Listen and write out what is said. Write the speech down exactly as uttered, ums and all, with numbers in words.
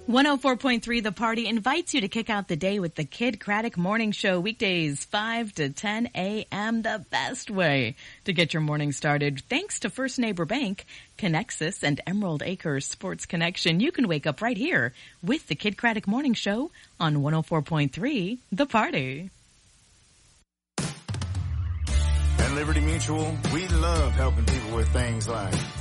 one oh four point three The Party invites you to kick out the day with the Kid Craddock Morning Show, weekdays five to ten a.m., the best way to get your morning started. Thanks to First Neighbor Bank, Connexus, and Emerald Acres Sports Connection, you can wake up right here with the Kid Craddock Morning Show on one oh four point three The Party. At Liberty Mutual, we love helping people with things like